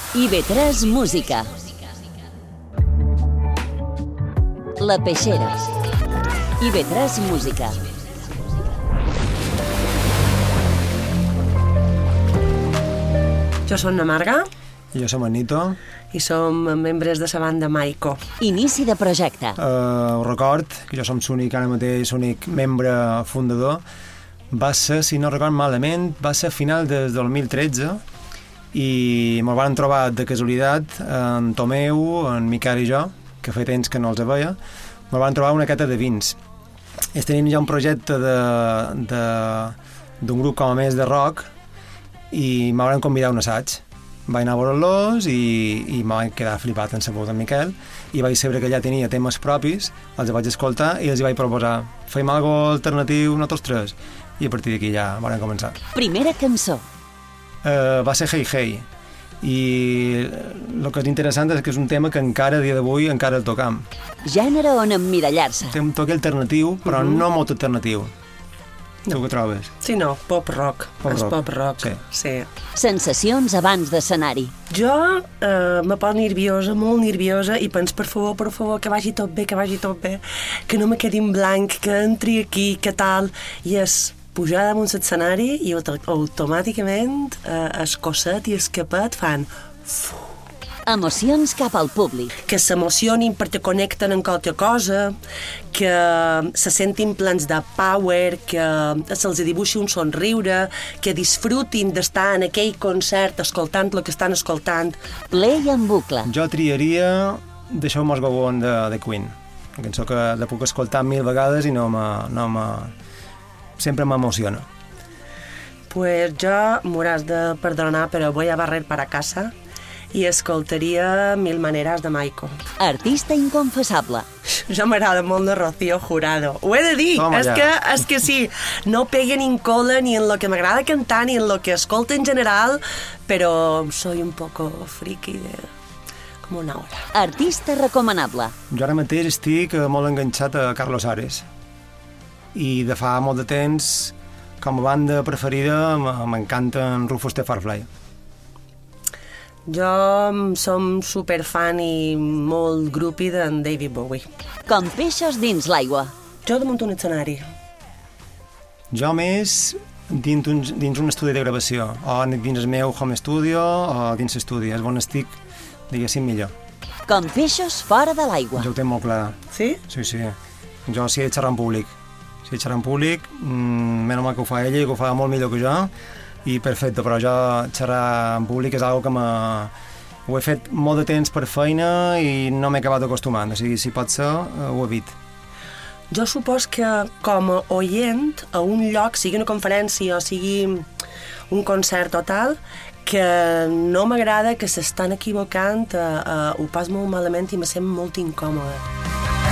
IB3 Música. La Peixera. IB3 Música. Jo som na Marga. Jo som en Nito. I som membres de la banda Maiko. Inici de projecte. Us record que jo som l'únic, ara mateix, l'únic membre fundador. Va ser, si no record malament, va ser a final del 2013 i me'l van trobar de casualitat en Tomeu, en Miquel i jo, que feia temps que no els veia, me'l van trobar una cata de vins. Tenim ja un projecte d'un grup com a més de rock i m'hauran convidat a un assaig. Vaig anar a veure-los i me vaig quedar flipat en sabut en Miquel i vaig saber que ja tenia temes propis, els vaig escoltar i els vaig proposar fem algo alternatiu nosaltres tres i a partir d'aquí ja van començar. Primera cançó. Va ser Hey Hey i el que és interessant és que és un tema que encara a dia d'avui encara el tocam. Gènere on emmirallar-se. Té un toc alternatiu però no molt alternatiu. Tu què trobes? Sí, no, pop rock. És pop rock. Sí. Sensacions abans d'escenari. Jo me poso nerviosa, molt nerviosa, i penso, per favor, que vagi tot bé, que no me quedi en blanc, que entri aquí, que tal, i és pujar damunt l'escenari i automàticament el cosset i el capet fan emocions cap al públic. Que s'emocionin perquè connecten amb qualque cosa, que se sentin plens de power, que se'ls dibuixi un somriure, que disfrutin d'estar en aquell concert escoltant el que estan escoltant. Play en bucle. Jo triaria Deixeu-me Go On de Queen, una cançó que la puc escoltar 1000 vegades i sempre m'emociona. Pues jo m'hauràs de perdonar, però voy a barrer para casa i escoltaria 1000 maneres de Maiko. Artista inconfessable. Jo m'agrada molt de Rocío Jurado. Ho he de dir, és que sí, no pegue ni en cola ni en lo que m'agrada cantar ni en lo que escolto en general, però soy un poco friki com una hora. Artista recomanable. Jo ara mateix estic molt enganxat a Carlos Ares i de fa molt de temps com a banda preferida m'encanten Rufus the Firefly. Jo som superfan i molt grupi d'en David Bowie. Com peixos dins l'aigua. Jo damunt un escenari. Jo més dins un estudi de gravació, o dins el meu home studio o dins l'estudi. És on estic, diguéssim, millor. Com peixos fora de l'aigua. Jo ho tinc molt clar. Sí? Sí. Jo si he de xerrar en públic. Menys mal que ho fa ella i que ho fa molt millor que jo, i perfecte, però jo xerrar en públic és una que ho he fet molt de temps per feina i no m'he acabat acostumant, o sigui, si pot ser, ho evito. Jo supos que com a oient a un lloc, sigui una conferència o sigui un concert o tal, que no m'agrada que s'estan equivocant, ho pas molt malament i me sent molt incòmode.